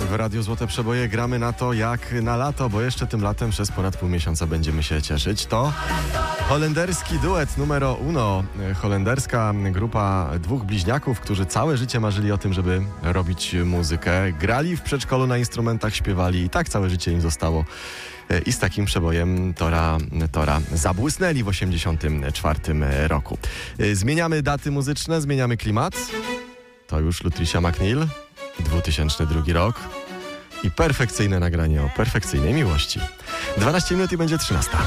W Radiu Złote Przeboje gramy na to jak na lato, bo jeszcze tym latem przez ponad pół miesiąca będziemy się cieszyć. To holenderski duet numero uno. Holenderska grupa dwóch bliźniaków, którzy całe życie marzyli o tym, żeby robić muzykę. Grali w przedszkolu na instrumentach, śpiewali i tak całe życie im zostało. I z takim przebojem Tora zabłysnęli w 1984 roku. Zmieniamy daty muzyczne, zmieniamy klimat. To już Lutricia McNeil, 2002 rok i perfekcyjne nagranie o perfekcyjnej miłości. 12 minut i będzie 13.